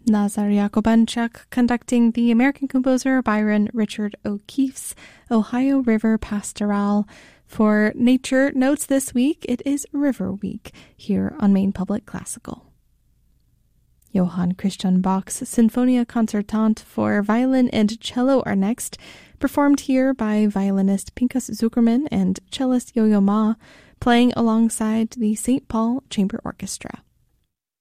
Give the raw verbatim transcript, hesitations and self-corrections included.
Nazar Yakobanchuk conducting the American composer Byron Richard O'Keeffe's Ohio River Pastoral. For Nature Notes this week, it is River Week here on Maine Public Classical. Johann Christian Bach's Sinfonia Concertante for violin and cello are next, performed here by violinist Pinchas Zuckerman and cellist Yo-Yo Ma, playing alongside the Saint Paul Chamber Orchestra.